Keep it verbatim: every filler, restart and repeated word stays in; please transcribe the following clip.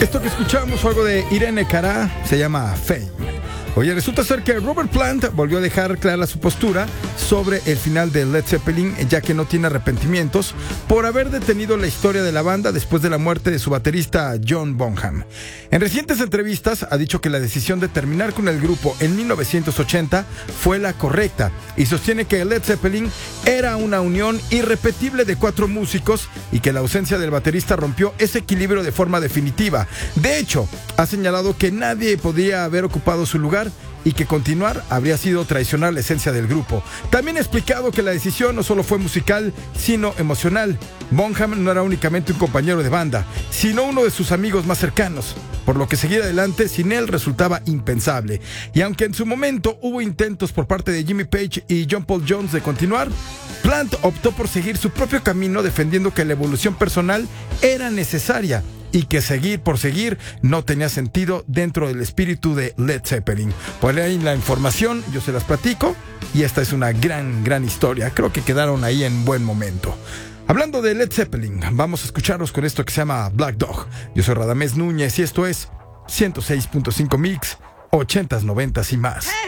Esto que escuchamos fue algo de Irene Cara, se llama Fame. Oye, resulta ser que Robert Plant volvió a dejar clara su postura sobre el final de Led Zeppelin, ya que no tiene arrepentimientos por haber detenido la historia de la banda después de la muerte de su baterista John Bonham. En recientes entrevistas ha dicho que la decisión de terminar con el grupo en mil novecientos ochenta fue la correcta y sostiene que Led Zeppelin era una unión irrepetible de cuatro músicos y que la ausencia del baterista rompió ese equilibrio de forma definitiva. De hecho, ha señalado que nadie podía haber ocupado su lugar y que continuar habría sido traicionar la esencia del grupo. También ha explicado que la decisión no solo fue musical, sino emocional. Bonham no era únicamente un compañero de banda, sino uno de sus amigos más cercanos, por lo que seguir adelante sin él resultaba impensable. Y aunque en su momento hubo intentos por parte de Jimmy Page y John Paul Jones de continuar, Plant optó por seguir su propio camino, defendiendo que la evolución personal era necesaria y que seguir por seguir no tenía sentido dentro del espíritu de Led Zeppelin. Por ahí la información, yo se las platico, y esta es una gran, gran historia. Creo que quedaron ahí en buen momento. Hablando de Led Zeppelin, vamos a escucharlos con esto que se llama Black Dog. Yo soy Radamés Núñez y esto es ciento seis punto cinco Mix, ochentas, noventas y más.